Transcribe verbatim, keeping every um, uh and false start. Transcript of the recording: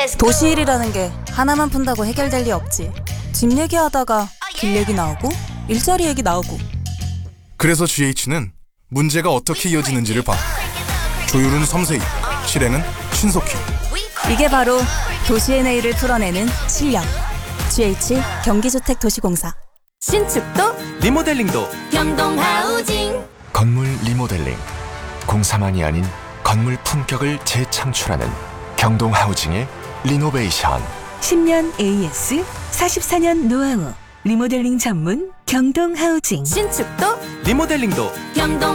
도시일이라는 게 하나만 푼다고 해결될 리 없지. 집 얘기하다가 길 얘기 나오고 일자리 얘기 나오고. 그래서 지에이치는 문제가 어떻게 이어지는지를 봐. 조율은 섬세히, 실행은 신속히. 이게 바로 도시의 내일을 풀어내는 실력. 지에이치 경기주택도시공사. 신축도 리모델링도 경동하우징. 건물 리모델링, 공사만이 아닌 건물 품격을 재창출하는 경동하우징의 리노베이션. 십 년 에이에스, 사십사 년 노하우, 리모델링 전문 경동하우징. 신축도 리모델링도 경동